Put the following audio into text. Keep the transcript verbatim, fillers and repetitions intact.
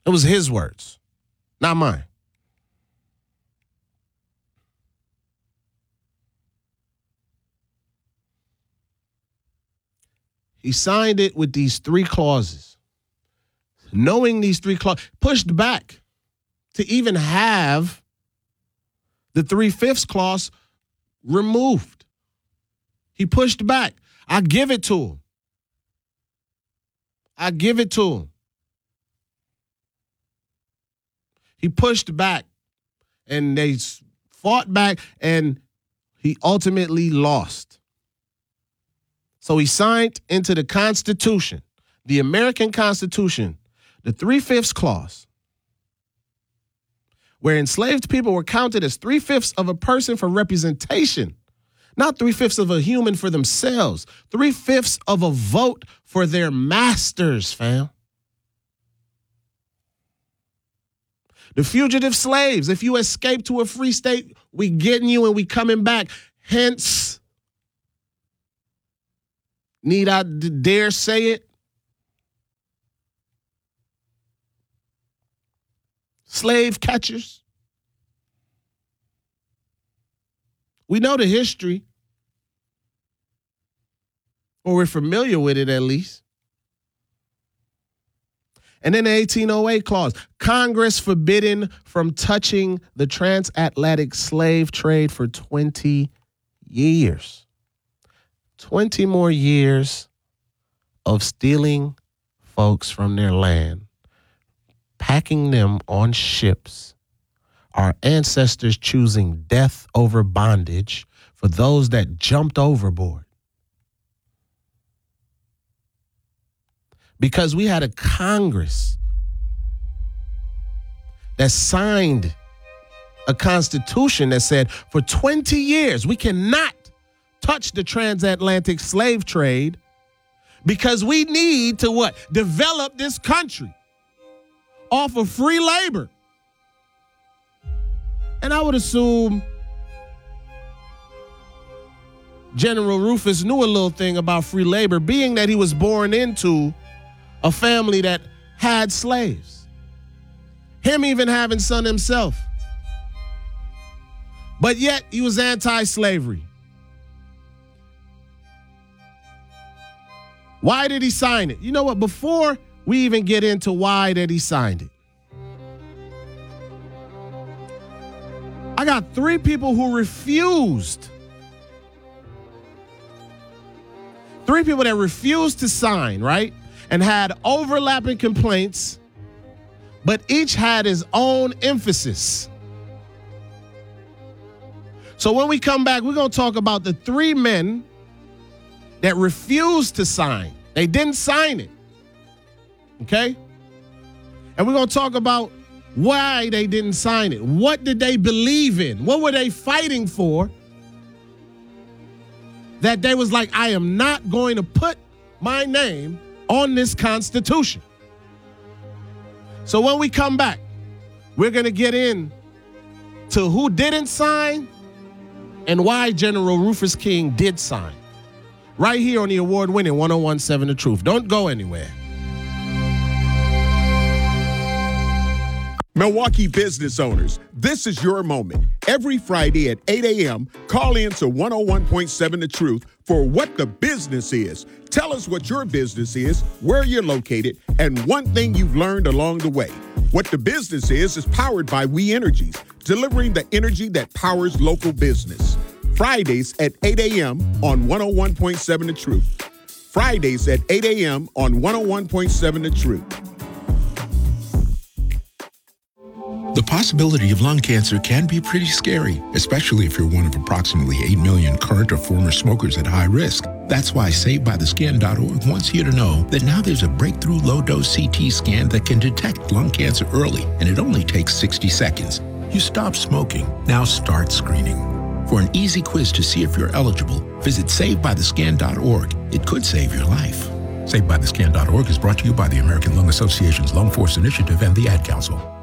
It was his words, not mine. He signed it with these three clauses. Knowing these three clauses, pushed back to even have the three-fifths clause removed. He pushed back. I give it to him. I give it to him. He pushed back, and they fought back, and he ultimately lost. So he signed into the Constitution, the American Constitution, the three-fifths clause, where enslaved people were counted as three-fifths of a person for representation, not three-fifths of a human for themselves, three-fifths of a vote for their masters, fam. The fugitive slaves, if you escape to a free state, we getting you and we coming back. Hence, need I d- dare say it? Slave catchers. We know the history, or we're familiar with it at least. And then the eighteen oh eight clause, Congress forbidden from touching the transatlantic slave trade for twenty years. twenty more years of stealing folks from their land, packing them on ships, our ancestors choosing death over bondage for those that jumped overboard. Because we had a Congress that signed a constitution that said for twenty years we cannot touch the transatlantic slave trade because we need to what? Develop this country off of free labor. And I would assume General Rufus knew a little thing about free labor, being that he was born into a family that had slaves. Him even having son himself. But yet he was anti-slavery. Why did he sign it? You know what? Before we even get into why did he signed it, I got three people who refused. Three people that refused to sign, right? And had overlapping complaints, but each had his own emphasis. So when we come back, we're going to talk about the three men that refused to sign. They didn't sign it. Okay? And we're going to talk about why they didn't sign it. What did they believe in? What were they fighting for? That they was like, I am not going to put my name on this Constitution. So when we come back, we're going to get in to who didn't sign and why General Rufus King did sign. Right here on the award-winning one oh one point seven The Truth. Don't go anywhere. Milwaukee business owners, this is your moment. Every Friday at eight a.m., call in to one oh one point seven The Truth for What the Business Is. Tell us what your business is, where you're located, and one thing you've learned along the way. What the Business Is is powered by We Energies, delivering the energy that powers local business. Fridays at eight a.m. on one oh one point seven The Truth. Fridays at eight a.m. on one oh one point seven The Truth. The possibility of lung cancer can be pretty scary, especially if you're one of approximately eight million current or former smokers at high risk. That's why Saved By The Skin dot org wants you to know that now there's a breakthrough low-dose C T scan that can detect lung cancer early, and it only takes sixty seconds. You stop smoking, now start screening. For an easy quiz to see if you're eligible, visit Saved By The Skin dot org. It could save your life. Saved By The Skin dot org is brought to you by the American Lung Association's Lung Force Initiative and the Ad Council.